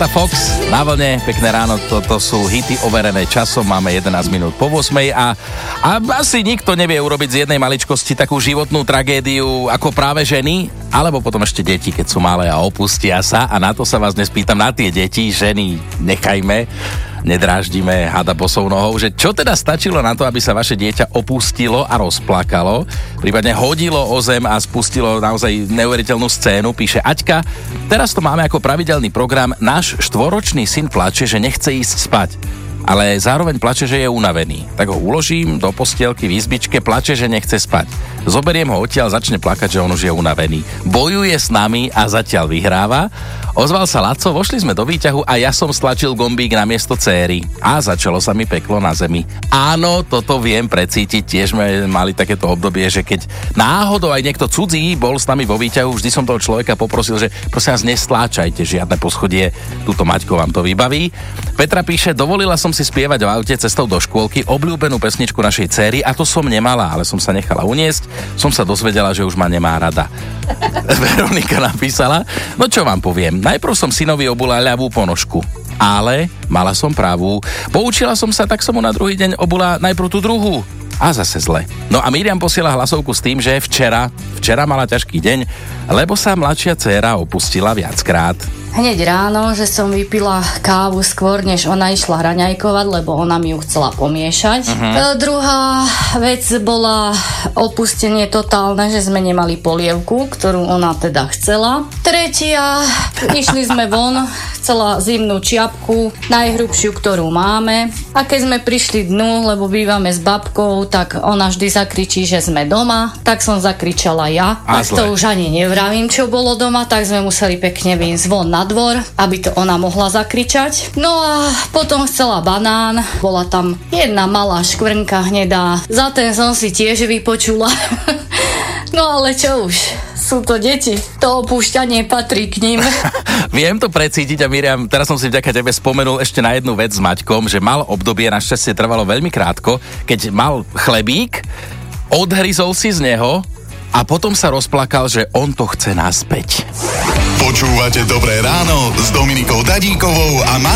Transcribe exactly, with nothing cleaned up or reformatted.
Fox na vlne, pekné ráno, toto sú hity overené časom, máme jedenásť minút po ôsmej a, a asi nikto nevie urobiť z jednej maličkosti takú životnú tragédiu ako práve ženy, alebo potom ešte deti, keď sú malé a opustia sa a na to sa vás dnes pýtam, na tie deti, ženy nechajme, nedráždime hada bosou nohou, že čo teda stačilo na to, aby sa vaše dieťa opustilo a rozplakalo, prípadne hodilo o zem a spustilo naozaj neuveriteľnú scénu, píše Aťka. Teraz to máme ako pravidelný program, náš štvoročný syn plače, že nechce ísť spať, ale zároveň plače, že je unavený. Tak ho uložím do postielky v izbičke, plače, že nechce spať. Zoberiem ho odtiaľ, začne plakať, že on už je unavený. Bojuje s nami a zatiaľ vyhráva. Ozval sa Laco, vošli sme do výťahu a ja som stlačil gombík na miesto céry. A začalo sa mi peklo na zemi. Áno, toto viem precítiť, tiež sme mali takéto obdobie, že keď náhodou aj niekto cudzí bol s nami vo výťahu, vždy som toho človeka poprosil, že prosím vás, nestláčajte žiadne poschodie, túto Maťko vám to vybaví. Petra píše, dovolila som si spievať v aute cestou do škôlky obľúbenú pesničku našej céry a to som nemala, ale som sa nechala uniesť. Som sa dozvedela, že už ma nemá rada. Veronika napísala, no čo vám poviem, najprv som synovi obula ľavú ponožku, ale mala som pravú. Poučila som sa, tak som mu na druhý deň obula najprv tú druhú. A zase zle. No a Miriam posiela hlasovku s tým, že včera, včera mala ťažký deň, lebo sa mladšia dcéra opustila viackrát. Hneď ráno, že som vypila kávu skôr, než ona išla raňajkovať, lebo ona mi ju chcela pomiešať. Uh-huh. E, druhá vec bola opustenie totálne, že sme nemali polievku, ktorú ona teda chcela. Tretia, išli sme von, chcela zimnú čiapku, najhrubšiu, ktorú máme. A keď sme prišli dnu, lebo bývame s babkou, tak ona vždy zakričí, že sme doma. Tak som zakričala ja. A tak to už ani nevravím, čo bolo doma, tak sme museli pekne vyjsť von na dvor, aby to ona mohla zakričať. No a potom chcela banán, bola tam jedna malá škvrnka hnedá, za ten som si tiež vypočula. No ale čo už, sú to deti, to opúšťanie patrí k ním. Viem to precítiť a Miriam, teraz som si vďaka tebe spomenul ešte na jednu vec s Maťkom, že mal obdobie, našťastie trvalo veľmi krátko, keď mal chlebík, odhryzol si z neho a potom sa rozplakal, že on to chce naspäť. Počúvate Dobré ráno s Dominikou Dadíkovou a